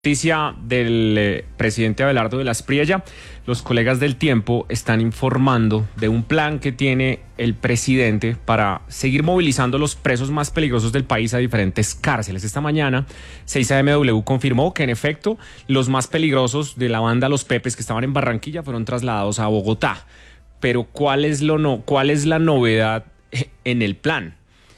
Noticia del presidente Abelardo de la Espriella, los colegas del Tiempo están informando de un plan que tiene el presidente para seguir movilizando los presos más peligrosos del país a diferentes cárceles. Esta mañana, 6AMW confirmó que en efecto los más peligrosos de la banda Los Pepes que estaban en Barranquilla fueron trasladados a Bogotá. Pero ¿cuál es la novedad en el plan?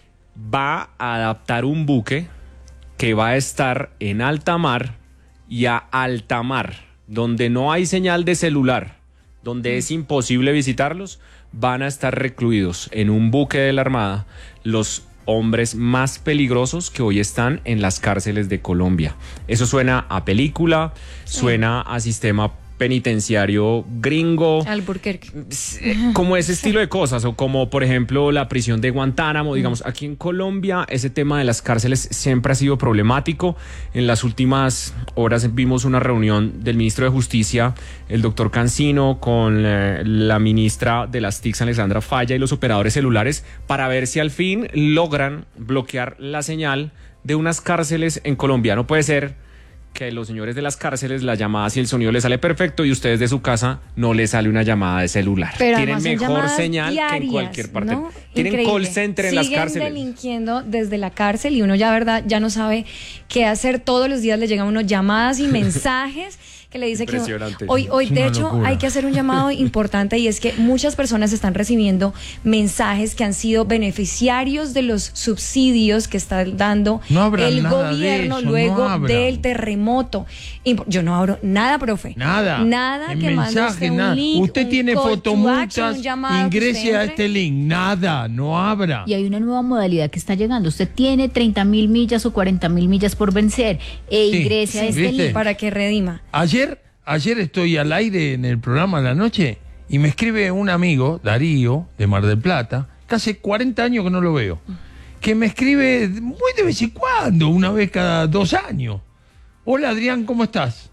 Va a adaptar un buque que va a estar en alta mar y a alta mar, donde no hay señal de celular, donde es imposible visitarlos. Van a estar recluidos en un buque de la Armada los hombres más peligrosos que hoy están en las cárceles de Colombia. Eso suena a película, suena a sistema penitenciario gringo, Albuquerque, como ese estilo de cosas, o como por ejemplo la prisión de Guantánamo. Digamos, aquí en Colombia ese tema de las cárceles siempre ha sido problemático. En las últimas horas vimos una reunión del ministro de Justicia, el doctor Cancino, con la ministra de las TICs, Alexandra Falla, y los operadores celulares para ver si al fin logran bloquear la señal de unas cárceles en Colombia. No puede ser que los señores de las cárceles, las llamadas y el sonido les sale perfecto y ustedes de su casa no les sale una llamada de celular. Pero tienen mejor señal diarias, que en cualquier parte. ¿no? Tienen Increíble. call center en las cárceles. Siguen delinquiendo desde la cárcel y uno ya, verdad, ya no sabe qué hacer. Todos los días le llegan a uno llamadas y mensajes que le dice que hoy de hecho locura. Hay que hacer un llamado importante, y es que muchas personas están recibiendo mensajes que han sido beneficiarios de los subsidios que está dando el gobierno luego del terremoto. Yo no abro nada, profe. Nada que mande un link. Usted tiene fotomultas, ingrese a este link. Nada, no abra. Y hay una nueva modalidad que está llegando. Usted tiene 30.000 millas o 40.000 millas por vencer ingrese a este link para que redima. Ayer estoy al aire en el programa de la noche y me escribe un amigo, Darío, de Mar del Plata, que hace 40 años que no lo veo, que me escribe muy de vez en cuando, una vez cada 2 años. Hola Adrián, ¿cómo estás?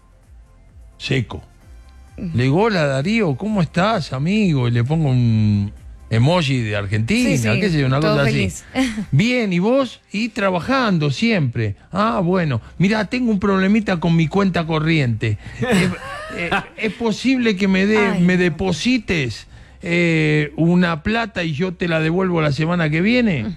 Seco. Le digo, hola Darío, ¿cómo estás, amigo? Y le pongo un emoji de Argentina, qué sé yo, una cosa feliz. Así. Bien, ¿y vos? Y trabajando siempre. Ah, bueno. Mira, tengo un problemita con mi cuenta corriente. ¿Es posible que me deposites una plata y yo te la devuelvo la semana que viene?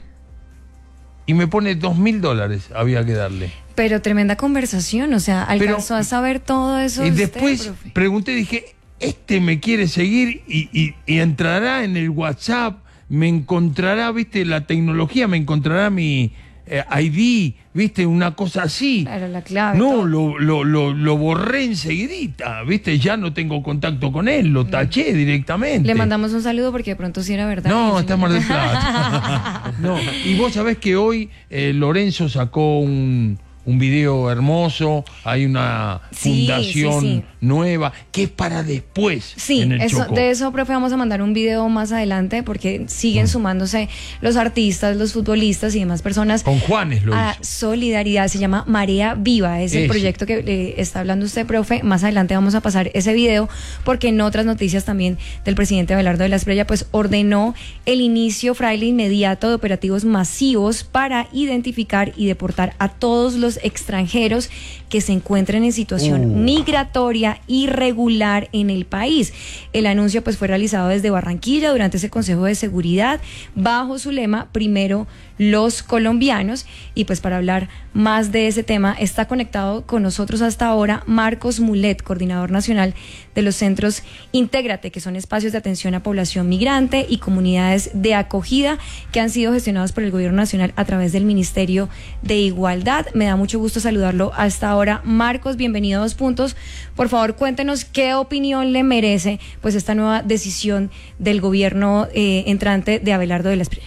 Y me pone $2.000, había que darle. Pero tremenda conversación, o sea, alcanzó a saber todo eso. Y después pregunté, dije, me quiere seguir y entrará en el WhatsApp, me encontrará, viste, la tecnología, me encontrará mi ID, viste, una cosa así. Claro, la clave. No, lo borré enseguidita, viste, ya no tengo contacto con él, lo taché directamente. Le mandamos un saludo porque de pronto sí era verdad. No, está en Mar del Plata. No, y vos sabés que hoy Lorenzo sacó un video hermoso, hay una fundación nueva, que es para después. De eso, profe, vamos a mandar un video más adelante, porque siguen sumándose los artistas, los futbolistas y demás personas. Con Juanes lo hizo. Solidaridad, se llama Marea Viva, es el proyecto que está hablando usted, profe. Más adelante vamos a pasar ese video, porque en otras noticias también del presidente Abelardo de la Espriella, pues ordenó el inicio fraile inmediato de operativos masivos para identificar y deportar a todos los extranjeros que se encuentren en situación migratoria irregular en el país. El anuncio pues fue realizado desde Barranquilla durante ese Consejo de Seguridad bajo su lema Primero los colombianos. Y pues para hablar más de ese tema está conectado con nosotros hasta ahora Marcos Mulet, coordinador nacional de los centros Intégrate, que son espacios de atención a población migrante y comunidades de acogida que han sido gestionados por el gobierno nacional a través del Ministerio de Igualdad. Me da mucho gusto saludarlo hasta ahora. Marcos, bienvenido a 2 Puntos. Por favor, cuéntenos qué opinión le merece pues esta nueva decisión del gobierno entrante de Abelardo de la Espriella.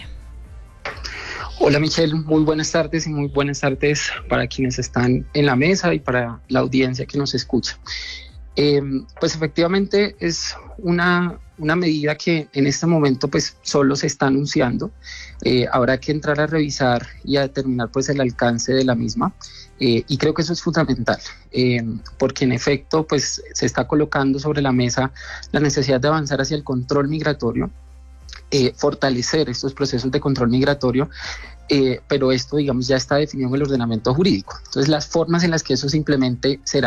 Hola Michelle, muy buenas tardes, y muy buenas tardes para quienes están en la mesa y para la audiencia que nos escucha. Pues efectivamente es una medida que en este momento pues solo se está anunciando. Habrá que entrar a revisar y a determinar pues el alcance de la misma, y creo que eso es fundamental, porque en efecto pues se está colocando sobre la mesa la necesidad de avanzar hacia el control migratorio, fortalecer estos procesos de control migratorio, pero esto, digamos, ya está definido en el ordenamiento jurídico. Entonces, las formas en las que eso se implemente será